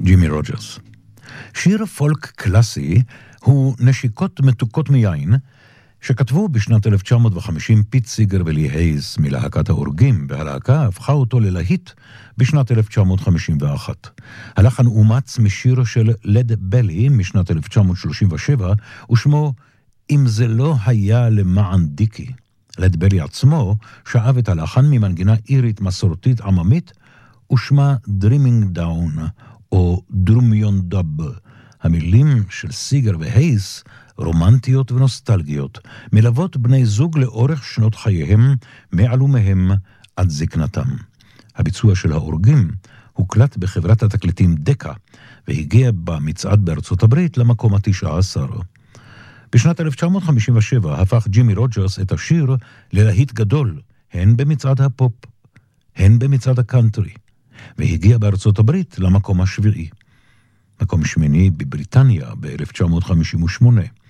ג'ימי רוג'רס. שיר פולק קלאסי הוא נשיקות מתוקות מיין, שכתבו בשנת 1950 פיט סיגר ולי הייס מלהקת האורגים, והלהקה הפכה אותו ללהיט בשנת 1951. הלחן אומץ משיר של לד בלי משנת 1937, ושמו אם זה לא היה למען דיקי. לד בלי עצמו שאב את הלחן ממנגינה אירית מסורתית עממית, ושמה Dreaming Down או דרומיון דאב. המילים של סיגר והייס רומנטיות ונוסטלגיות, מלוות בני זוג לאורך שנות חייהם, מעלומיהם עד זקנתם. הביצוע של האורגים הוקלט בחברת התקליטים דקה, והגיע במצעד בארצות הברית למקום ה-19. בשנת 1957 הפך ג'ימי רוג'רס את השיר ללהיט גדול, הן במצעד הפופ, הן במצעד הקאנטרי, והגיע בארצות הברית למקום השביעי. מקום שמיני בבריטניה ב-1958.